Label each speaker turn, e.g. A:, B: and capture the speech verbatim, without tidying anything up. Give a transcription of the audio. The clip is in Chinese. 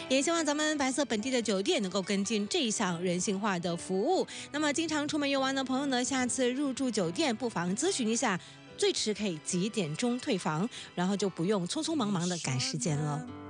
A: 也希望咱们白色本地的酒店能够跟进这一项人性化的服务。那么经常出门游玩的朋友呢，下次入住酒店不妨咨询一下，最迟可以几点钟退房，然后就不用匆匆忙忙的赶时间了。